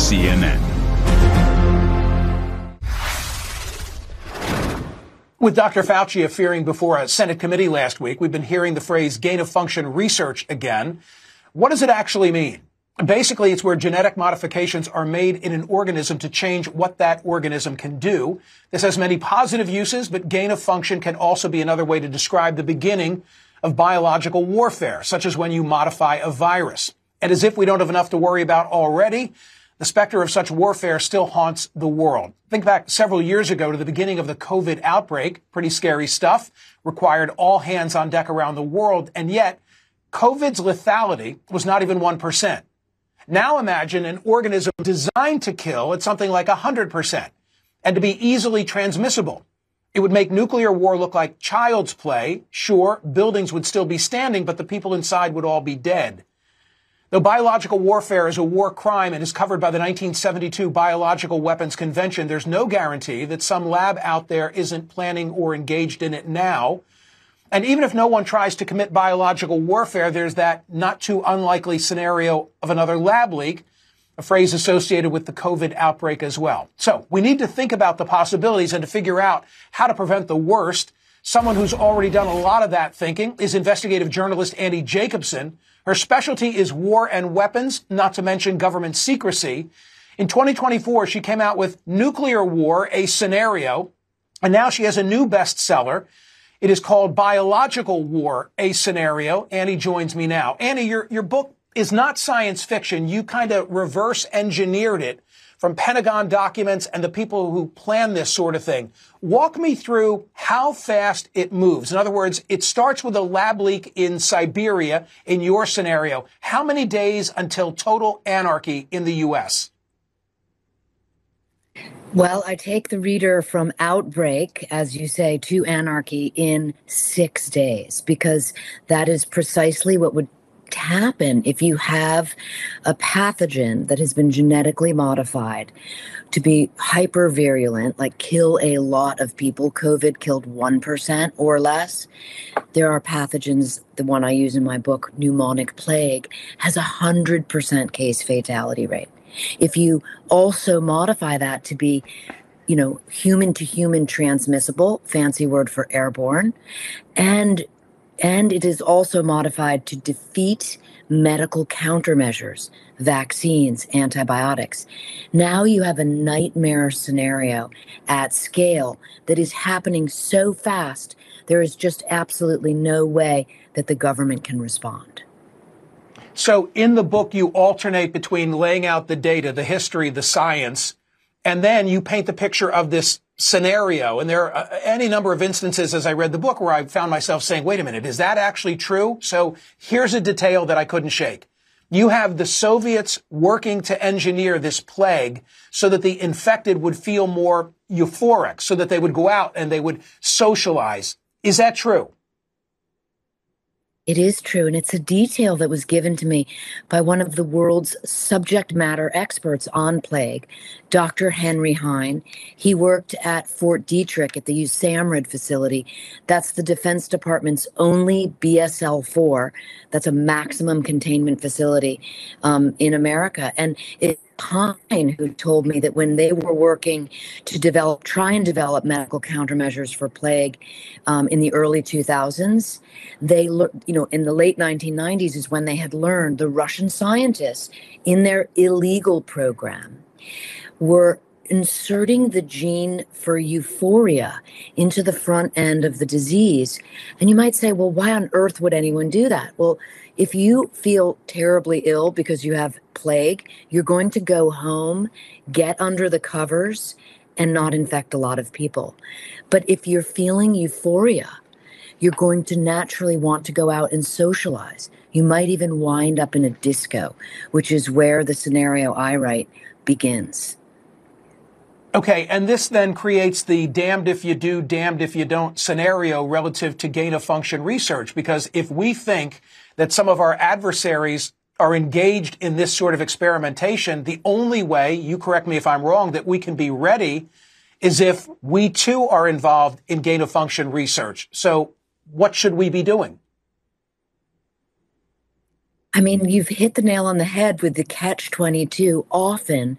CNN. With Dr. Fauci appearing before a Senate committee last week, we've been hearing the phrase gain-of-function research again. What does it actually mean? Basically, it's where genetic modifications are made in an organism to change what that organism can do. This has many positive uses, but gain-of-function can also be another way to describe the beginning of biological warfare, such as when you modify a virus. And as if we don't have enough to worry about already, the specter of such warfare still haunts the world. Think back several years ago to the beginning of the COVID outbreak. Pretty scary stuff. Required all hands on deck around the world. And yet, COVID's lethality was not even 1%. Now imagine an organism designed to kill at something like 100% and to be easily transmissible. It would make nuclear war look like child's play. Sure, buildings would still be standing, but the people inside would all be dead. Though biological warfare is a war crime and is covered by the 1972 Biological Weapons Convention, there's no guarantee that some lab out there isn't planning or engaged in it now. And even if no one tries to commit biological warfare, there's that not too unlikely scenario of another lab leak, a phrase associated with the COVID outbreak as well. So we need to think about the possibilities and to figure out how to prevent the worst. Someone who's already done a lot of that thinking is investigative journalist Annie Jacobsen. Her specialty is war and weapons, not to mention government secrecy. In 2024, she came out with Nuclear War, a Scenario, and now she has a new bestseller. It is called Biological War, a Scenario. Annie joins me now. Annie, your book is not science fiction. You kind of reverse engineered it from Pentagon documents and the people who plan this sort of thing. Walk me through how fast it moves. In other words, it starts with a lab leak in Siberia in your scenario. How many days until total anarchy in the U.S.? Well, I take the reader from outbreak, as you say, to anarchy in 6 days, because that is precisely what would happen if you have a pathogen that has been genetically modified to be hyper virulent, like kill a lot of people. COVID killed 1% or less. There are pathogens, the one I use in my book, pneumonic plague, has 100% case fatality rate. If you also modify that to be, human to human transmissible, fancy word for airborne, and it is also modified to defeat medical countermeasures, vaccines, antibiotics. Now you have a nightmare scenario at scale that is happening so fast, there is just absolutely no way that the government can respond. So in the book, you alternate between laying out the data, the history, the science, and then you paint the picture of this scenario. And there are any number of instances as I read the book where I found myself saying, wait a minute, is that actually true? So here's a detail that I couldn't shake. You have the Soviets working to engineer this plague so that the infected would feel more euphoric, so that they would go out and they would socialize. Is that true? It is true, and it's a detail that was given to me by one of the world's subject matter experts on plague, Dr. Henry Hein. He worked at Fort Detrick at the USAMRIID facility. That's the Defense Department's only BSL-4. That's a maximum containment facility in America. And it's Hein who told me that when they were working to try and develop medical countermeasures for plague in the early 2000s, they in the late 1990s is when they had learned the Russian scientists in their illegal program were inserting the gene for euphoria into the front end of the disease. And you might say, well, why on earth would anyone do that? Well, if you feel terribly ill because you have plague, you're going to go home, get under the covers, and not infect a lot of people. But if you're feeling euphoria, you're going to naturally want to go out and socialize. You might even wind up in a disco, which is where the scenario I write begins. Okay, and this then creates the damned if you do, damned if you don't scenario relative to gain-of-function research, because if we think that some of our adversaries are engaged in this sort of experimentation, the only way, you correct me if I'm wrong, that we can be ready is if we too are involved in gain-of-function research. So what should we be doing? I mean, you've hit the nail on the head with the catch-22. Often